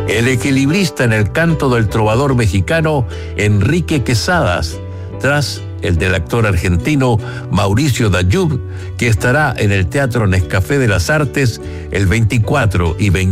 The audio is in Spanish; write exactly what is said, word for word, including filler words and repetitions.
el equilibrista en el canto del trovador mexicano Enrique Quesadas, tras el del actor argentino Mauricio Dayub, que estará en el Teatro Nescafé de las Artes el veinticuatro y veinticinco